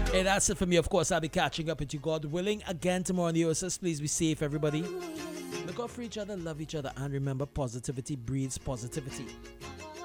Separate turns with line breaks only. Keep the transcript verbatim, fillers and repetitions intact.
Hey, that's it for me. Of course, I'll be catching up with you, God willing, again tomorrow on the O S S. Please be safe, everybody. Look out for each other, love each other, and remember, positivity breeds positivity.